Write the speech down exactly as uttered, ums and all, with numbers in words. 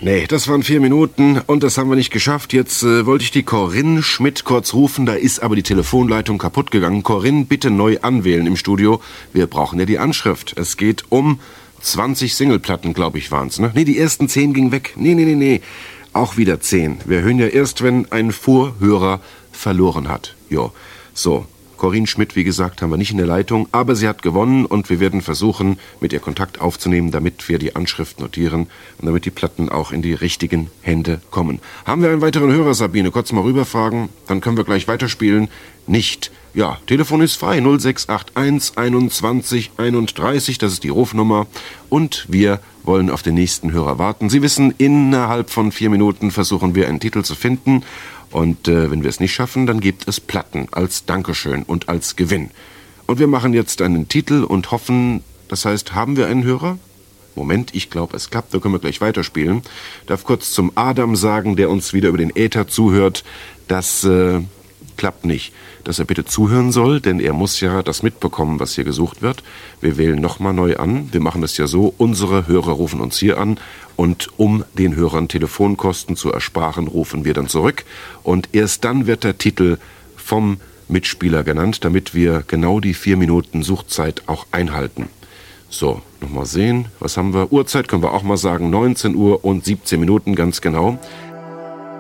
Nee, das waren vier Minuten und das haben wir nicht geschafft. Jetzt äh, wollte ich die Corinne Schmidt kurz rufen, da ist aber die Telefonleitung kaputt gegangen. Corinne, bitte neu anwählen im Studio. Wir brauchen ja die Anschrift. Es geht um zwanzig Singleplatten, glaube ich, waren's, ne? Nee, die ersten zehn gingen weg. Nee, nee, nee, nee. Auch wieder zehn. Wir hören ja erst, wenn ein Vorhörer verloren hat. Jo, so. Corinne Schmidt, wie gesagt, haben wir nicht in der Leitung, aber sie hat gewonnen und wir werden versuchen, mit ihr Kontakt aufzunehmen, damit wir die Anschrift notieren und damit die Platten auch in die richtigen Hände kommen. Haben wir einen weiteren Hörer, Sabine? Kurz mal rüberfragen, dann können wir gleich weiterspielen. Nicht. Ja, Telefon ist frei, null sechs acht eins einundzwanzig einunddreißig, das ist die Rufnummer. Und wir wollen auf den nächsten Hörer warten. Sie wissen, innerhalb von vier Minuten versuchen wir einen Titel zu finden. Und äh, wenn wir es nicht schaffen, dann gibt es Platten als Dankeschön und als Gewinn. Und wir machen jetzt einen Titel und hoffen, das heißt, haben wir einen Hörer? Moment, ich glaube, es klappt, da können wir gleich weiterspielen. Darf kurz zum Adam sagen, der uns wieder über den Äther zuhört, das äh, klappt nicht. Dass er bitte zuhören soll, denn er muss ja das mitbekommen, was hier gesucht wird. Wir wählen nochmal neu an. Wir machen das ja so, unsere Hörer rufen uns hier an und um den Hörern Telefonkosten zu ersparen, rufen wir dann zurück. Und erst dann wird der Titel vom Mitspieler genannt, damit wir genau die vier Minuten Suchzeit auch einhalten. So, nochmal sehen, was haben wir? Uhrzeit können wir auch mal sagen, neunzehn Uhr und siebzehn Minuten, ganz genau.